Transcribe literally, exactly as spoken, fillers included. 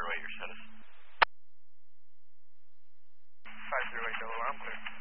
zero eight, your status. five zero eight Delaware, I'm clear.